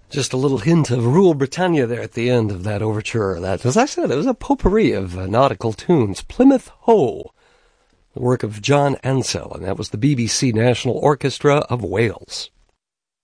Just a little hint of Rule Britannia there at the end of that overture. That, as I said, it was a potpourri of nautical tunes. Plymouth Hoe, the work of John Ansell, and that was the BBC National Orchestra of Wales.